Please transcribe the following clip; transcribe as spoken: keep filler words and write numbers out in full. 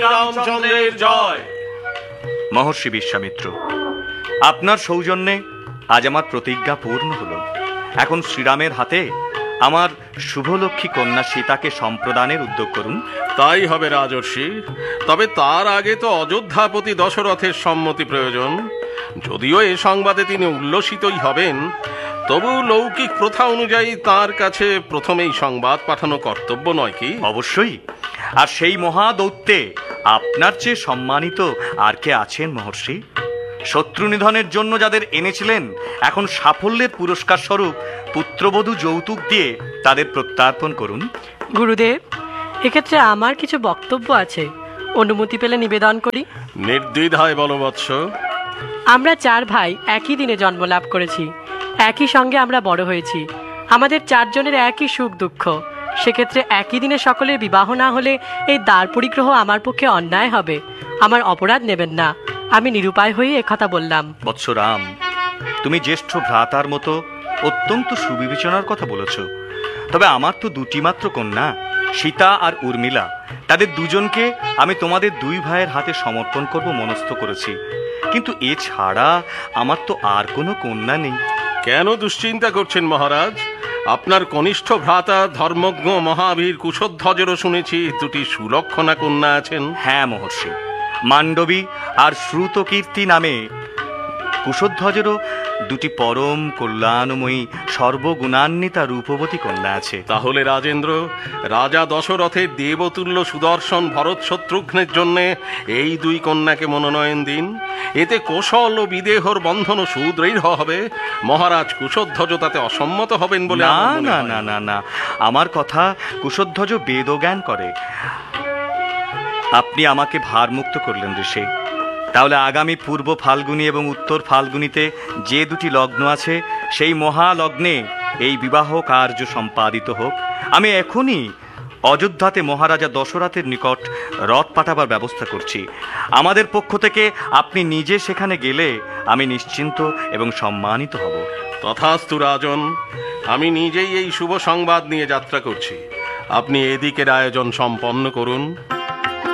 শ্রীরামচন্দ্রের জয়। মহর্ষি বিশ্বামিত্র, আপনার সৌজন্যে আজ আমার প্রতিজ্ঞা পূর্ণ হলো। এখন শ্রীরামের হাতে আমার শুভলক্ষ্মী কন্যা সীতাকে সম্প্রদানের উদ্যোগ করুন। তাই হবে রাজর্ষি, তবে তার আগে তো অযোধ্যাপতি দশরথের সম্মতি প্রয়োজন। যদিও এ সংবাদে তিনি উল্লসিতই হবেন, তবু লৌকিক প্রথা অনুযায়ী তার কাছে প্রথমেই সংবাদ পাঠানো কর্তব্য নয় কি? অবশ্যই। আর সেই মহাদৌত্যে আপনার চেয়ে সম্মানিত আর কে আছেন মহর্ষি? শত্রু নিধনের জন্য যাদের এনেছিলেন, এখন সাফল্যের পুরস্কার স্বরূপ পুত্রবধূ যৌতুক দিয়ে তাদের প্রত্যার্পণ করুন। গুরুদেব, এক্ষেত্রে আমার কিছু বক্তব্য আছে, অনুমতি পেলে নিবেদন করি। নির্দ্বিধায় বলো বৎস। আমরা চার ভাই একই দিনে জন্ম লাভ করেছি, একই সঙ্গে আমরা বড় হয়েছি। আমাদের চারজনের একই সুখ দুঃখ, সেক্ষেত্রে একই দিনে সকলের বিবাহ না হলে এই দ্বার পরিগ্রহ আমার পক্ষে অন্যায় হবে। আমার অপরাধ নেবেন না, আমি নিরুপায় হয়ে একথা বললাম। বৎস রাম, তুমি জ্যেষ্ঠ ভ্রাতার মতো অত্যন্ত সুবিবেচনার কথা বলেছ। তবে আমার তো দুটি মাত্র কন্যা, সীতা আর উর্মিলা। তাদের দুজনকে আমি তোমাদের দুই ভাইয়ের হাতে সমর্পণ করব মনস্থ করেছি। কিন্তু এছাড়া আমার তো আর কোনো কন্যা নেই। কেন দুশ্চিন্তা করছেন মহারাজ? আপনার কনিষ্ঠ ভ্রাতা ধর্মজ্ঞ মহাবীর কুশধ্বজেরও শুনেছি দুটি সুলক্ষণা কন্যা আছেন। হ্যাঁ মহর্ষি, মান্ডবী আর শ্রুতকীর্তি নামে কুশধ্বজেরও দুটি পরম কল্যাণময়ী সর্বগুণান্বিতা রূপবতী কন্যা আছে। তাহলে রাজেন্দ্র, রাজা দশরথের দেবতুল্য সুদর্শন ভরত শত্রুঘ্নের জন্য এই দুই কন্যাকে মনোনয়ন দিন। এতে কৌশল ও বিদেহর বন্ধন সুদৃঢ় হবে। মহারাজ কুশধ্বজ তাতে অসম্মত হবেন বলে না না না না না আমার কথা কুশধ্বজ বেদজ্ঞান করে। আপনি আমাকে ভারমুক্ত করলেন ঋষি। তাহলে আগামী পূর্ব ফাল্গুনী এবং উত্তর ফাল্গুনীতে যে দুটি লগ্ন আছে, সেই মহালগ্নে এই বিবাহ কার্য সম্পাদিত হোক। আমি এখনই অযোধ্যাতে মহারাজা দশরথের নিকট রথ পাঠাবার ব্যবস্থা করছি। আমাদের পক্ষ থেকে আপনি নিজে সেখানে গেলে আমি নিশ্চিন্ত এবং সম্মানিত হব। তথাস্তু রাজন, আমি নিজেই এই শুভ সংবাদ নিয়ে যাত্রা করছি। আপনি এদিকের আয়োজন সম্পন্ন করুন।